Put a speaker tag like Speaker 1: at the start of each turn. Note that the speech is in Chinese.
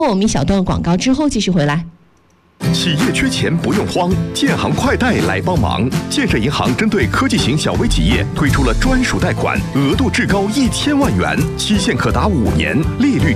Speaker 1: 我们一小段广告之后继续回来。
Speaker 2: 企业缺钱不用慌，建行快贷来帮忙。建设银行针对科技型小微企业推出了专属贷款，额度至高1000万元，期限可达5年，利率